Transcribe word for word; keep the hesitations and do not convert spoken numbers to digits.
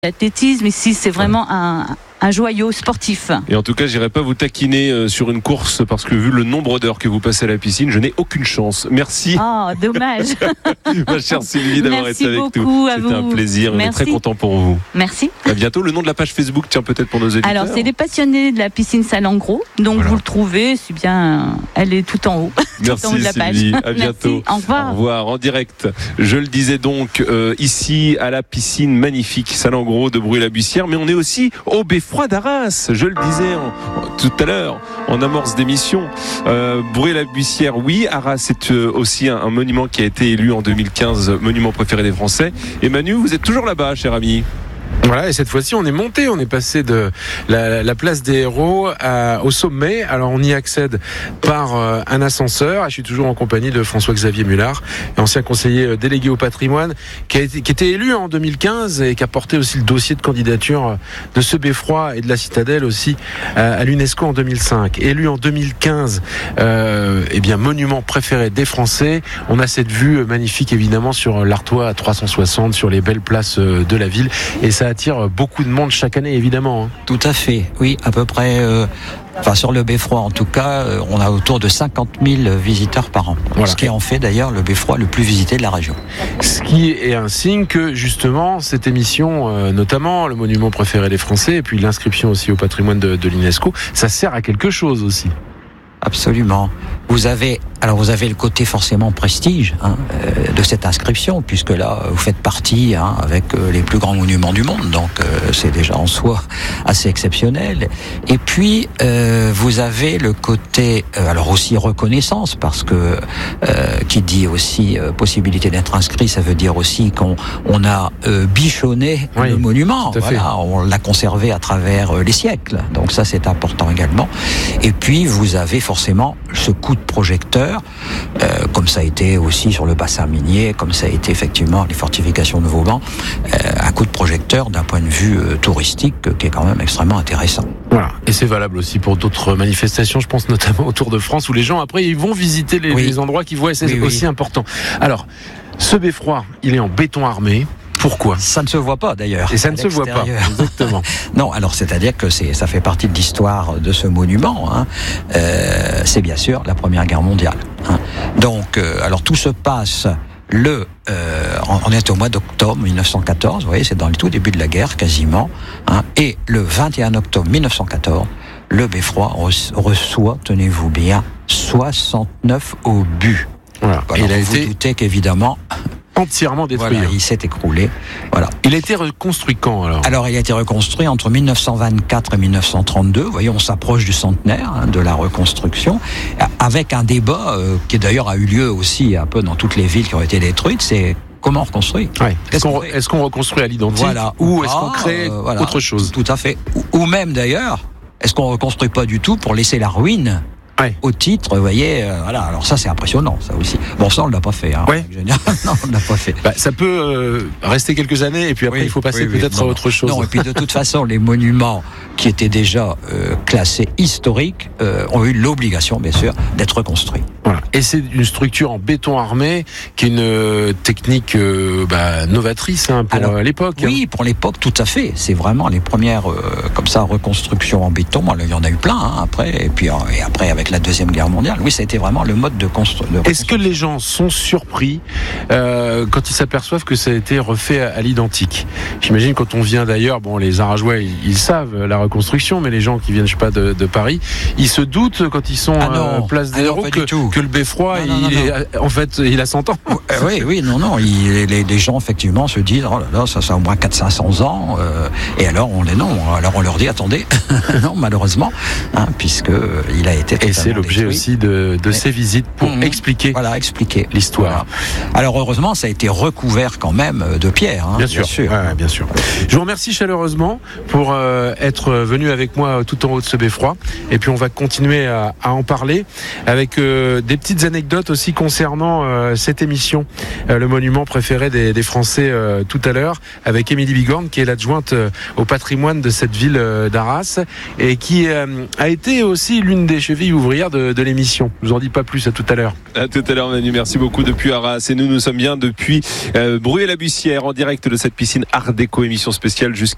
L'athlétisme ici, c'est vraiment un, un joyau sportif. Et en tout cas, j'irai pas vous taquiner euh, sur une course parce que vu le nombre d'heures que vous passez à la piscine, je n'ai aucune chance. Merci. Oh, dommage. Ma chère Sylvie d'avoir Merci été avec beaucoup nous. à C'était vous. un plaisir. Merci. On est très content pour vous. Merci. À bientôt. Le nom de la page Facebook, tiens, peut-être pour nos auditeurs. Alors, c'est les passionnés de la piscine Salengro. Donc, Voilà. vous le trouvez, c'est bien, elle est tout en haut. Merci tout en haut de la page. Sylvie. À bientôt. Merci. Au revoir. Au revoir. En direct. Je le disais donc euh, ici à la piscine magnifique Salengro de Bruay-la-Bussière, mais on est aussi au Beffroi d'Arras. Je le disais en, tout à l'heure en amorce d'émission. Euh, Bruay-la-Bussière, oui. Arras, c'est euh, aussi un, un monument qui a été élu en deux mille quinze monument préféré des Français. Et Manu, vous êtes toujours là-bas, cher ami. Voilà, et cette fois-ci, on est monté, on est passé de la, la place des Héros à, au sommet. Alors, on y accède par euh, un ascenseur. Je suis toujours en compagnie de François-Xavier Mullard, ancien conseiller délégué au patrimoine, qui a été, qui était élu en deux mille quinze et qui a porté aussi le dossier de candidature de ce Beffroi et de la Citadelle aussi à, à l'UNESCO en deux mille cinq. Élu en deux mille quinze, euh, eh bien, monument préféré des Français. On a cette vue magnifique, évidemment, sur l'Artois à trois cent soixante, sur les belles places de la ville. Et ça attire beaucoup de monde chaque année, évidemment. Tout à fait, oui, à peu près, euh, enfin sur le Beffroi en tout cas, euh, on a autour de cinquante mille visiteurs par an. Voilà. Ce qui en fait d'ailleurs le Beffroi le plus visité de la région. Ce qui est un signe que justement cette émission, euh, notamment le monument préféré des Français, et puis l'inscription aussi au patrimoine de, de l'UNESCO, ça sert à quelque chose aussi. Absolument. Vous avez, alors vous avez le côté forcément prestige hein, euh, de cette inscription, puisque là vous faites partie hein, avec euh, les plus grands monuments du monde, donc euh, c'est déjà en soi assez exceptionnel. Et puis euh, vous avez le côté, euh, alors aussi reconnaissance, parce que euh, qui dit aussi euh, possibilité d'être inscrit, ça veut dire aussi qu'on on a euh, bichonné oui, le monument. Voilà, on l'a conservé à travers euh, les siècles, donc ça c'est important également. Et puis vous avez forcément ce coup de projecteur, euh, comme ça a été aussi sur le bassin minier, comme ça a été effectivement les fortifications de Vauban, euh, un coup de projecteur d'un point de vue euh, touristique euh, qui est quand même extrêmement intéressant. Voilà, et c'est valable aussi pour d'autres manifestations, je pense notamment au Tour de France, où les gens après ils vont visiter les, oui. les endroits qu'ils voient, et c'est oui, aussi oui. important. Alors, ce Beffroi, il est en béton armé. Pourquoi ? Ça ne se voit pas d'ailleurs. Et ça ne se voit pas, exactement. Non, alors c'est-à-dire que c'est, ça fait partie de l'histoire de ce monument. Hein. Euh, c'est bien sûr la Première Guerre mondiale. Hein. Donc, euh, alors tout se passe le, euh, on est au mois d'octobre mille neuf cent quatorze. Vous voyez, c'est dans le tout début de la guerre quasiment. Hein, et le vingt et un octobre mille neuf cent quatorze, le Beffroi reçoit, tenez-vous bien, soixante-neuf obus. Voilà. Alors, il a vous été doutez qu'évidemment entièrement détruit. Voilà, il s'est écroulé. Voilà. Il a été reconstruit quand alors ? Alors, il a été reconstruit entre mille neuf cent vingt-quatre et mille neuf cent trente-deux. Vous voyez, on s'approche du centenaire hein, de la reconstruction, avec un débat euh, qui d'ailleurs a eu lieu aussi un peu dans toutes les villes qui ont été détruites. C'est comment on reconstruit ? Ouais. Est-ce, qu'on, est-ce qu'on reconstruit à l'identique voilà. ou ah, est-ce qu'on crée euh, voilà. autre chose ? Tout à fait. Ou, ou même d'ailleurs, est-ce qu'on reconstruit pas du tout pour laisser la ruine ? Ouais. Au titre, vous voyez, euh, voilà. Alors ça, c'est impressionnant, ça aussi. Bon, ça, on l'a pas fait. Hein, ouais. Non, on l'a pas fait. Bah, ça peut euh, rester quelques années, et puis après, oui, il faut passer oui, peut-être oui, non, à autre chose. Non, et puis de toute façon, les monuments qui étaient déjà euh, classés historiques euh, ont eu l'obligation, bien sûr, d'être reconstruits. Voilà. Et c'est une structure en béton armé qui est une euh, technique euh, bah, novatrice hein, pour Alors, euh, l'époque. Oui, hein. pour l'époque, tout à fait. C'est vraiment les premières, euh, comme ça, reconstructions en béton. Il y en a eu plein hein, après, et puis euh, et après avec la Deuxième Guerre mondiale. Oui, ça a été vraiment le mode de construction. Est-ce que les gens sont surpris euh, quand ils s'aperçoivent que ça a été refait à, à l'identique ? J'imagine quand on vient d'ailleurs, bon, les Arageois, ils, ils savent la reconstruction, mais les gens qui viennent, je sais pas, de, de Paris, ils se doutent quand ils sont ah non, euh, place des ah Héros non, que, que le Beffroi, non, non, il non, est, en fait, il a cent ans. Oui, oui, non, non. Il, les, les gens effectivement se disent, oh là là, ça, ça a au moins quatre cents à cinq cents ans. Euh, et alors on les non, alors on leur dit, attendez, non, malheureusement, hein, puisque il a été. Et c'est l'objet détruit. aussi de, de Mais, ces visites pour mmh, expliquer. Voilà, expliquer l'histoire. Voilà. Alors heureusement, ça a été recouvert quand même de pierre. Hein, bien, bien sûr. sûr. Ouais, bien sûr. Je vous remercie chaleureusement pour euh, être venu avec moi tout en haut de ce Beffroi. Et puis on va continuer à, à en parler avec euh, des petites anecdotes aussi concernant euh, cette émission, euh, le monument préféré des, des Français euh, tout à l'heure, avec Émilie Bigorne qui est l'adjointe euh, au patrimoine de cette ville euh, d'Arras et qui euh, a été aussi l'une des chevilles ouvrières de, de l'émission. Je vous en dis pas plus, à tout à l'heure. À tout à l'heure Manu, merci beaucoup depuis Arras. Et nous, nous sommes bien depuis euh, Bruay-la-Bussière en direct de cette piscine Art Déco, émission spéciale jusqu'à